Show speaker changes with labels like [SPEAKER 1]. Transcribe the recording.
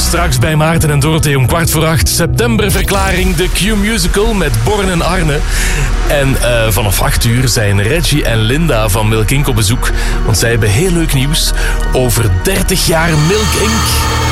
[SPEAKER 1] Straks bij Maarten en Dorothee om 7:15. Septemberverklaring, de Q-musical met Born en Arne. En vanaf 8:00 zijn Reggie en Linda van Milk Inc. op bezoek. Want zij hebben heel leuk nieuws over 30 jaar Milk Inc.